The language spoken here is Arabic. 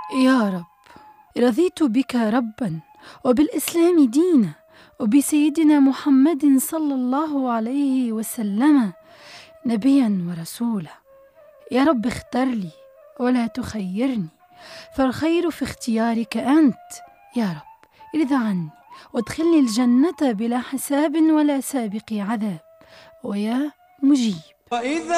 يا رب، رضيت بك ربا وبالإسلام دينا وبسيدنا محمد صلى الله عليه وسلم نبيا ورسولا. يا رب اختر لي ولا تخيرني، فالخير في اختيارك أنت. يا رب ارضى عني وادخلني الجنة بلا حساب ولا سابق عذاب، ويا مجيب.